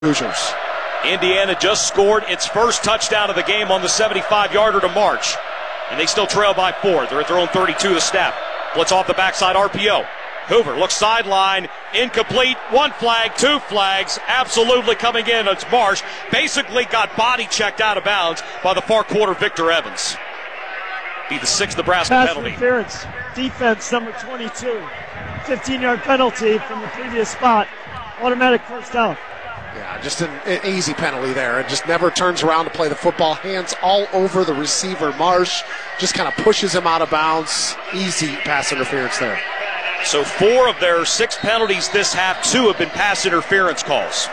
Hoosiers. Indiana just scored its first touchdown of the game on the 75-yarder to March, and they still trail by 4. They're at their own 32, the snap. Blitz off the backside, RPO. Hoover looks sideline, incomplete, 1 flag, 2 flags, absolutely coming in. It's Marsh, basically got body checked out of bounds by the far quarter, Victor Evans. Be the 6th Nebraska Pass penalty. Interference, defense number 22. 15-yard penalty from the previous spot. Automatic first down. Yeah, just an easy penalty there. It just never turns around to play the football. Hands all over the receiver. Marsh just kind of pushes him out of bounds. Easy pass interference there. So 4 of their 6 penalties this half, 2 have been pass interference calls.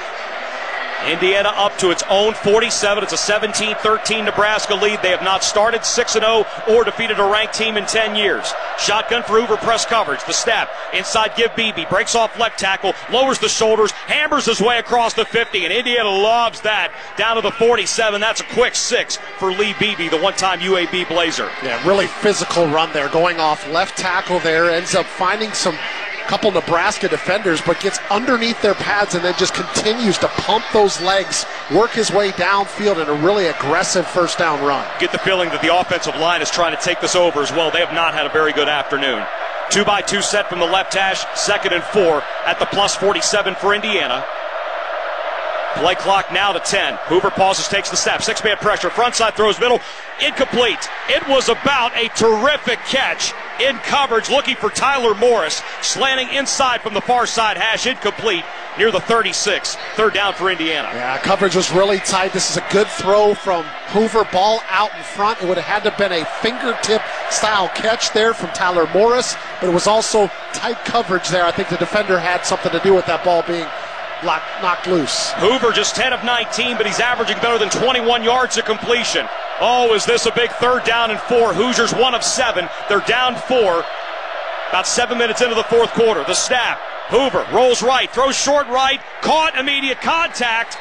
Indiana up to its own 47. It's a 17-13 Nebraska lead. They have not started 6-0 or defeated a ranked team in 10 years. Shotgun for Hoover, press coverage. The snap. Inside give Beebe. Breaks off left tackle. Lowers the shoulders. Hammers his way across the 50. And Indiana lobs that down to the 47. That's a quick 6 for Lee Beebe, the one-time UAB Blazer. Yeah, really physical run there. Going off left tackle there. Ends up finding some couple Nebraska defenders, but gets underneath their pads and then just continues to pump those legs, work his way downfield in a really aggressive first down run. Get the feeling that the offensive line is trying to take this over as well. They have not had a very good afternoon. 2-by-2 set from the left hash, 2nd and 4 at the plus 47 for Indiana. Play clock now to 10. Hoover pauses, takes the snap. 6-man pressure. Front side throws middle. Incomplete. It was about a terrific catch in coverage, looking for Tyler Morris. Slanting inside from the far side hash. Incomplete near the 36. 3rd down for Indiana. Yeah, coverage was really tight. This is a good throw from Hoover. Ball out in front. It would have had to have been a fingertip style catch there from Tyler Morris, but it was also tight coverage there. I think the defender had something to do with that ball being knocked loose. Hoover just 10 of 19, but he's averaging better than 21 yards to completion. Oh, is this a big 3rd down and 4? Hoosiers 1 of 7. They're down 4. About 7 minutes into the 4th quarter. The snap. Hoover rolls right, throws short right, caught, immediate contact.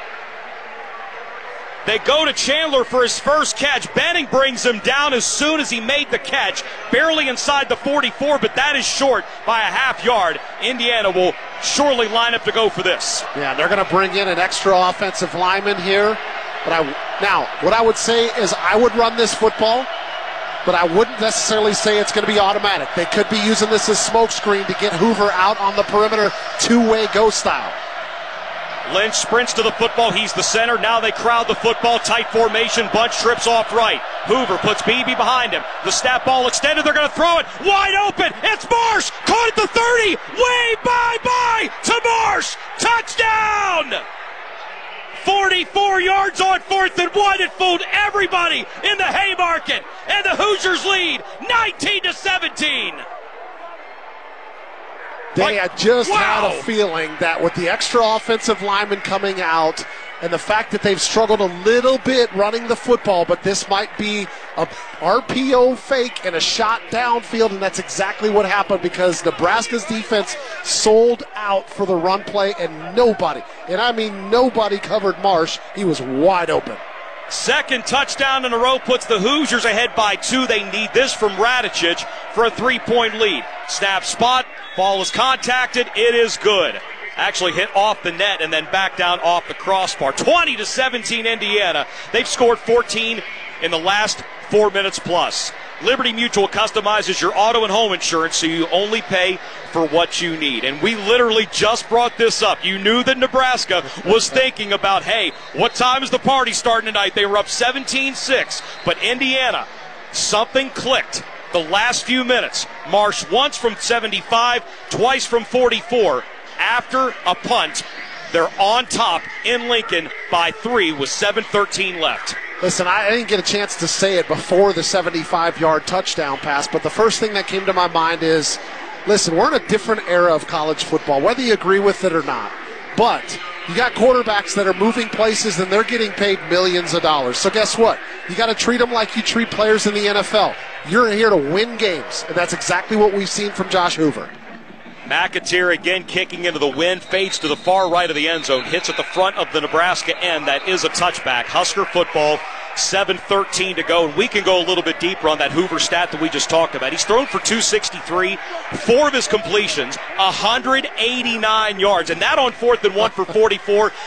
They go to Chandler for his first catch. Benning brings him down as soon as he made the catch. Barely inside the 44, but that is short by a half yard. Indiana will surely line up to go for this. Yeah, they're going to bring in an extra offensive lineman here. But what I would say is I would run this football, but I wouldn't necessarily say it's going to be automatic. They could be using this as smokescreen to get Hoover out on the perimeter, 2-way go style. Lynch sprints to the football. He's the center. Now they crowd the football. Tight formation. Bunch trips off right. Hoover puts Beebe behind him. The snap ball extended. They're going to throw it. Wide open. It's Marsh. Caught at the 30. Way bye-bye to Marsh. Touchdown! 44 yards on 4th and 1. It fooled everybody in the Haymarket. And the Hoosiers lead 19-17. I just had a feeling that with the extra offensive lineman coming out and the fact that they've struggled a little bit running the football, but this might be a RPO fake and a shot downfield, and that's exactly what happened because Nebraska's defense sold out for the run play, and nobody, and I mean nobody, covered Marsh. He was wide open. 2nd touchdown in a row puts the Hoosiers ahead by 2. They need this from Radicic for a 3-point lead. Snap spot. Ball is contacted. It is good. Actually hit off the net and then back down off the crossbar. 20-17 Indiana. They've scored 14 in the last 4 minutes plus. Liberty Mutual customizes your auto and home insurance so you only pay for what you need. And we literally just brought this up. You knew that Nebraska was thinking about, hey, what time is the party starting tonight? They were up 17-6. But Indiana, something clicked the last few minutes. Marsh once from 75, twice from 44. After a punt, they're on top in Lincoln by 3 with 7:13 left. Listen, I didn't get a chance to say it before the 75-yard touchdown pass, but the first thing that came to my mind is, listen, we're in a different era of college football, whether you agree with it or not. But you got quarterbacks that are moving places and they're getting paid millions of dollars. So guess what? You got to treat them like you treat players in the NFL. You're here to win games, and that's exactly what we've seen from Josh Hoover. McAteer again kicking into the wind, fades to the far right of the end zone, hits at the front of the Nebraska end. That is a touchback. Husker football 7:13 to go, and we can go a little bit deeper on that Hoover stat that we just talked about. He's thrown for 263, 4 of his completions, 189 yards, and that on 4th and 1 for 44.